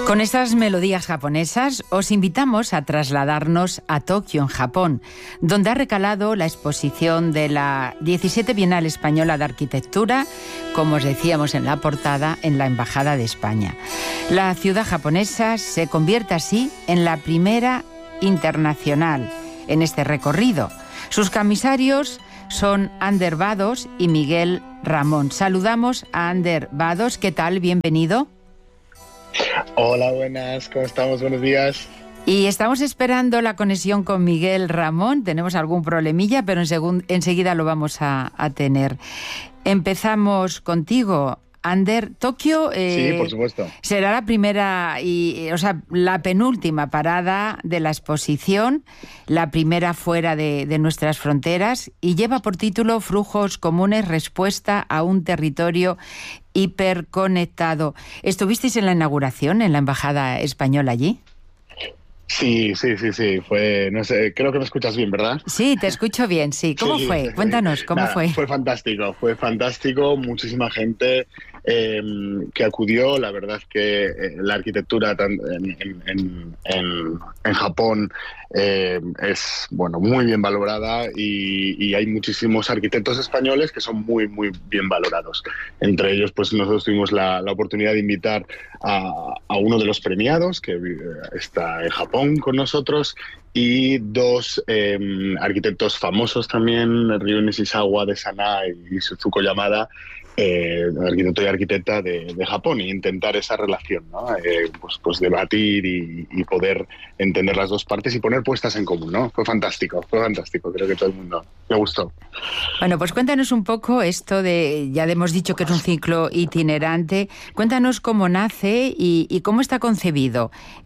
Con estas melodías japonesas os invitamos a trasladarnos a Tokio, en Japón, donde ha recalado la exposición de la 17 Bienal Española de Arquitectura, como os decíamos en la portada, en la Embajada de España. La ciudad japonesa se convierte así en la primera internacional en este recorrido. Sus comisarios son Ander Vados y Miguel Ramón. Saludamos a Ander Vados. ¿Qué tal? Bienvenido. Hola, buenas, ¿cómo estamos? Buenos días. Y estamos esperando la conexión con Miguel Ramón. Tenemos algún problemilla, pero enseguida lo vamos a tener. Empezamos contigo, Ander. Tokio sí, por supuesto. Será la primera, la penúltima parada de la exposición, la primera fuera de nuestras fronteras, y lleva por título Flujos comunes, respuesta a un territorio hiperconectado. ¿Estuvisteis en la inauguración en la Embajada Española allí? Sí. Fue, no sé, creo que me escuchas bien, ¿verdad? Sí, te escucho bien, sí. ¿Cómo fue? Cuéntanos, ¿cómo fue? Fue fantástico. Muchísima gente que acudió. La verdad que la arquitectura en Japón es, bueno, muy bien valorada y hay muchísimos arquitectos españoles que son muy, muy bien valorados. Entre ellos, pues nosotros tuvimos la oportunidad de invitar a uno de los premiados que está en Japón con nosotros, y dos arquitectos famosos también, Ryo Nishizawa de Sanaa y Suzuko Yamada, arquitecto y arquitecta de Japón, e intentar esa relación, ¿no? Pues debatir y poder entender las dos partes y poner puestas en común, ¿no? Fue fantástico, creo que todo el mundo le gustó. Bueno, pues cuéntanos un poco esto de, ya hemos dicho que es un ciclo itinerante, cuéntanos cómo nace y cómo está concebido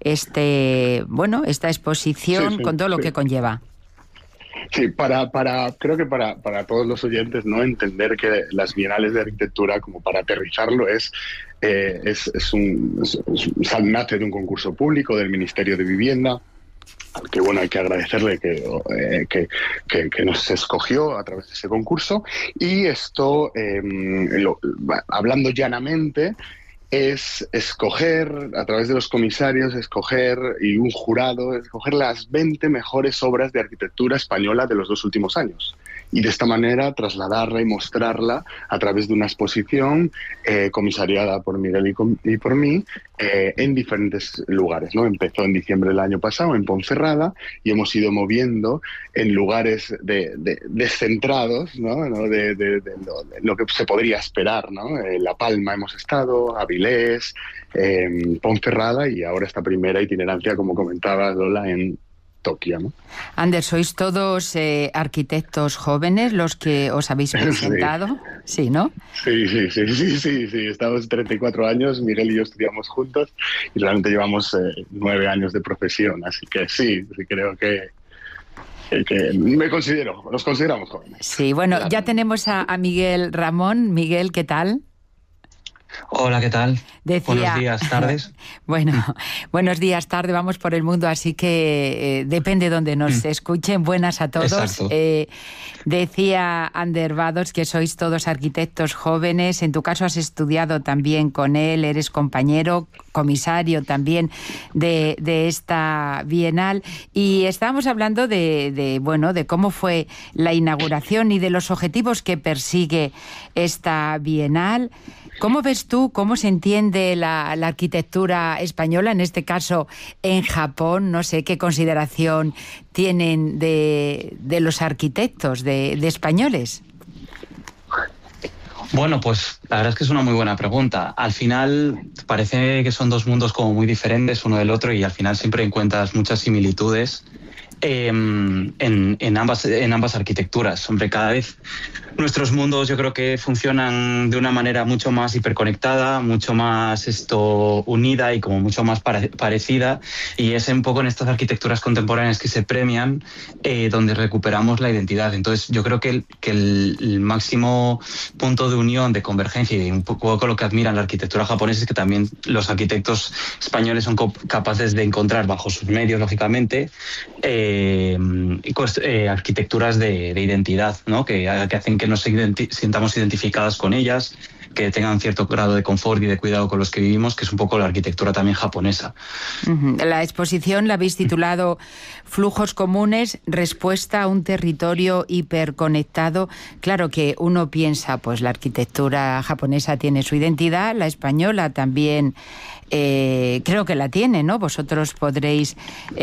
esta exposición con todo lo que conlleva. Sí, creo que para todos los oyentes, ¿no? Entender que las bienales de arquitectura, como para aterrizarlo, nace de un concurso público del Ministerio de Vivienda, al que, bueno, hay que agradecerle que nos escogió a través de ese concurso. Y esto, hablando llanamente, es escoger, a través de los comisarios, y un jurado, escoger las 20 mejores obras de arquitectura española de los 2 últimos años. Y de esta manera trasladarla y mostrarla a través de una exposición comisariada por Miguel y por mí en diferentes lugares, ¿no? Empezó en diciembre del año pasado en Ponferrada y hemos ido moviendo en lugares descentrados, ¿no? De lo que se podría esperar, ¿no? La Palma hemos estado, Avilés, Ponferrada, y ahora esta primera itinerancia, como comentaba Lola, en Tokio, ¿no? Ander, ¿sois todos arquitectos jóvenes los que os habéis presentado? Sí, ¿no? Sí. Estamos 34 años, Miguel y yo estudiamos juntos y realmente llevamos 9 años de profesión, así que sí creo que nos consideramos jóvenes. Sí, bueno, claro. Ya tenemos a Miguel Ramón. Miguel, ¿qué tal? Hola, ¿qué tal? Buenos días, tardes. Bueno, buenos días, tarde, vamos por el mundo, así que depende de donde nos escuchen. Buenas a todos. Decía Ander Vados que sois todos arquitectos jóvenes. En tu caso has estudiado también con él, eres compañero, comisario también de esta bienal. Y estábamos hablando de cómo fue la inauguración y de los objetivos que persigue esta bienal. ¿Cómo ves tú, cómo se entiende la arquitectura española, en este caso en Japón? No sé qué consideración tienen de los arquitectos de españoles. Bueno, pues la verdad es que es una muy buena pregunta. Al final parece que son dos mundos como muy diferentes uno del otro y al final siempre encuentras muchas similitudes en ambas arquitecturas. Hombre, cada vez nuestros mundos yo creo que funcionan de una manera mucho más hiperconectada, mucho más unida y como mucho más parecida, y es un poco en estas arquitecturas contemporáneas que se premian donde recuperamos la identidad. Entonces yo creo que el máximo punto de unión, de convergencia y un poco lo que admiran la arquitectura japonesa es que también los arquitectos españoles son capaces de encontrar bajo sus medios, lógicamente, arquitecturas de identidad, ¿no? que hacen que nos sintamos identificadas con ellas, que tengan cierto grado de confort y de cuidado con los que vivimos, que es un poco la arquitectura también japonesa. La exposición la habéis titulado Flujos comunes, respuesta a un territorio hiperconectado. Claro que uno piensa, pues la arquitectura japonesa tiene su identidad, la española también creo que la tiene, ¿no? Vosotros podréis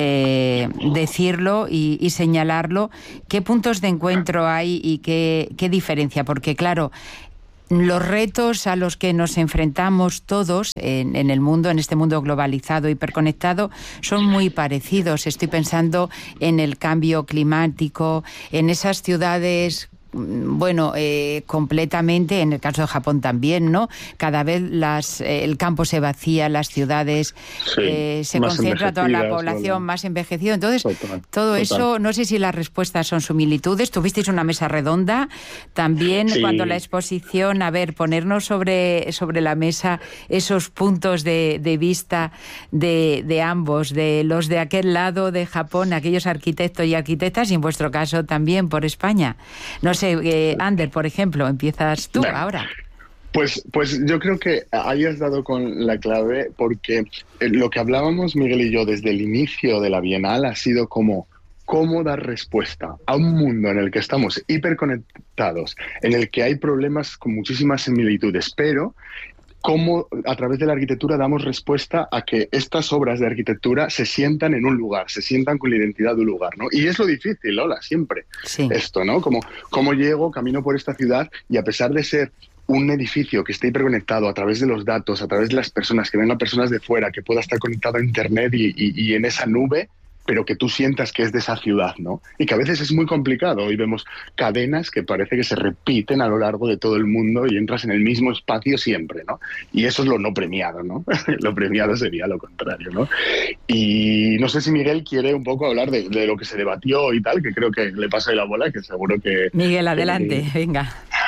decirlo y señalarlo. ¿Qué puntos de encuentro hay y qué diferencia? Porque claro, los retos a los que nos enfrentamos todos en el mundo, en este mundo globalizado, hiperconectado, son muy parecidos. Estoy pensando en el cambio climático, en esas ciudades, bueno, completamente, en el caso de Japón también, ¿no? Cada vez el campo se vacía, las ciudades se concentra toda la población más envejecida. Entonces, todo eso, no sé si las respuestas son similitudes. Tuvisteis una mesa redonda también cuando la exposición, ponernos sobre la mesa esos puntos de vista de ambos, de los de aquel lado de Japón, aquellos arquitectos y arquitectas, y en vuestro caso también por España. No sé, Ander, por ejemplo, empiezas tú ahora. Pues yo creo que ahí has dado con la clave, porque lo que hablábamos Miguel y yo desde el inicio de la Bienal ha sido cómo dar respuesta a un mundo en el que estamos hiperconectados, en el que hay problemas con muchísimas similitudes, pero cómo a través de la arquitectura damos respuesta a que estas obras de arquitectura se sientan en un lugar, se sientan con la identidad de un lugar, ¿no? Y es lo difícil, Lola, siempre esto, ¿no? Cómo llego, camino por esta ciudad y a pesar de ser un edificio que esté hiperconectado a través de los datos, a través de las personas, que vengan personas de fuera, que pueda estar conectado a Internet y en esa nube, pero que tú sientas que es de esa ciudad, ¿no? Y que a veces es muy complicado. Hoy vemos cadenas que parece que se repiten a lo largo de todo el mundo y entras en el mismo espacio siempre, ¿no? Y eso es lo no premiado, ¿no? Lo premiado sería lo contrario, ¿no? Y no sé si Miguel quiere un poco hablar de lo que se debatió y tal, que creo que le pasa de la bola, que seguro que... Miguel, adelante, venga.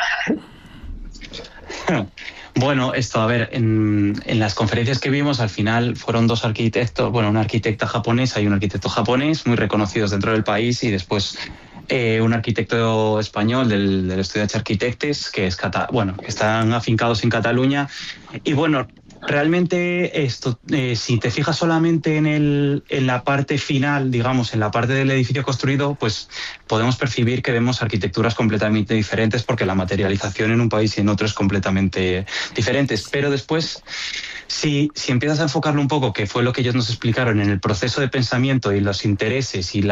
Bueno, en las conferencias que vimos, al final fueron dos arquitectos, una arquitecta japonesa y un arquitecto japonés, muy reconocidos dentro del país, y después un arquitecto español del Estudio H Arquitectes, que están afincados en Cataluña. Y bueno, realmente esto, si te fijas solamente en la parte final, digamos, en la parte del edificio construido, pues podemos percibir que vemos arquitecturas completamente diferentes, porque la materialización en un país y en otro es completamente diferente. Pero después, si empiezas a enfocarlo un poco, que fue lo que ellos nos explicaron en el proceso de pensamiento y los intereses y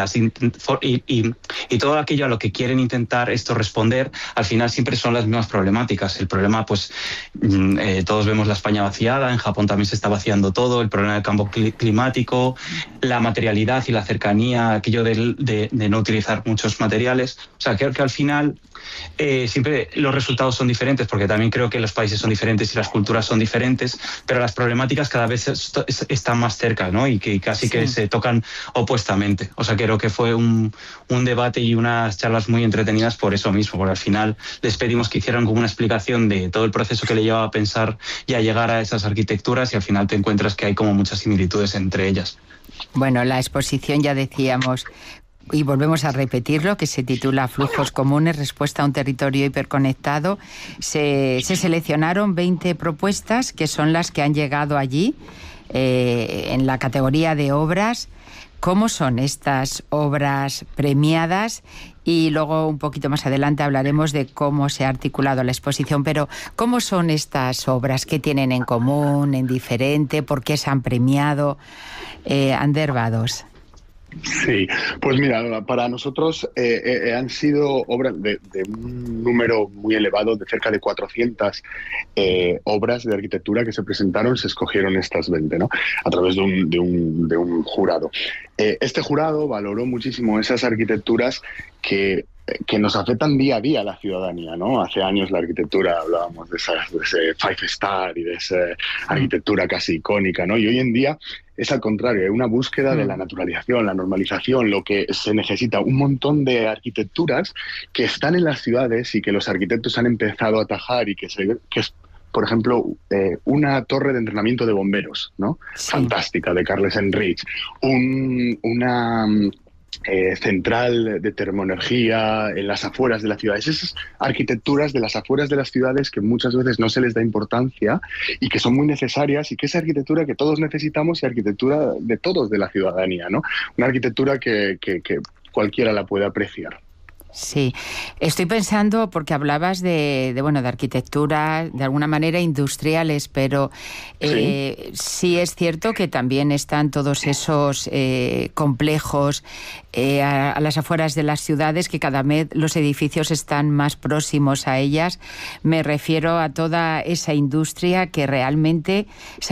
todo aquello a lo que quieren intentar responder, al final siempre son las mismas problemáticas. El problema, todos vemos la España vaciada, en Japón también se está vaciando todo, el problema del cambio climático, la materialidad y la cercanía, aquello de no utilizar muchos materiales. O sea, creo que al final siempre los resultados son diferentes, porque también creo que los países son diferentes y las culturas son diferentes, pero las problemáticas cada vez están más cerca, ¿no? Y que casi que se tocan opuestamente. O sea, creo que fue un debate y unas charlas muy entretenidas por eso mismo, porque al final les pedimos que hicieran como una explicación de todo el proceso que le llevaba a pensar y a llegar a esas arquitecturas, y al final te encuentras que hay como muchas similitudes entre ellas. Bueno, la exposición, ya decíamos, y volvemos a repetirlo, que se titula Flujos comunes, respuesta a un territorio hiperconectado. Se seleccionaron 20 propuestas, que son las que han llegado allí, en la categoría de obras. ¿Cómo son estas obras premiadas? Y luego, un poquito más adelante, hablaremos de cómo se ha articulado la exposición. Pero, ¿cómo son estas obras? ¿Qué tienen en común, en diferente? ¿Por qué se han premiado? Ander Vados. Sí, pues mira, para nosotros han sido obras de un número muy elevado, de cerca de 400 obras de arquitectura que se presentaron. Se escogieron estas 20, ¿no? A través de un jurado. Este jurado valoró muchísimo esas arquitecturas que nos afectan día a día a la ciudadanía, ¿no? Hace años la arquitectura, hablábamos de ese Five Star y de esa arquitectura casi icónica, ¿no? Y hoy en día es al contrario, hay una búsqueda de la naturalización, la normalización, lo que se necesita, un montón de arquitecturas que están en las ciudades y que los arquitectos han empezado a atajar, y que es, por ejemplo, una torre de entrenamiento de bomberos, ¿no? Sí. Fantástica, de Carles Enrich. central de termoenergía en las afueras de las ciudades. Esas arquitecturas de las afueras de las ciudades que muchas veces no se les da importancia y que son muy necesarias, y que es arquitectura que todos necesitamos y arquitectura de todos, de la ciudadanía, ¿no? Una arquitectura que cualquiera la puede apreciar. Sí, estoy pensando, porque hablabas de arquitectura, de alguna manera industriales, pero sí es cierto que también están todos esos complejos a las afueras de las ciudades, que cada vez los edificios están más próximos a ellas. Me refiero a toda esa industria que realmente